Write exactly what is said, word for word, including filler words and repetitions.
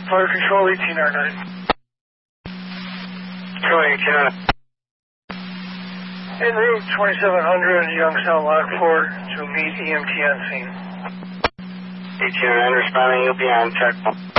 Fire Control, eighteen R nine. Control eighteen R nine. En route twenty-seven hundred Youngstown Lock four to meet E M T on scene. eighteen R nine responding, you'll be on check.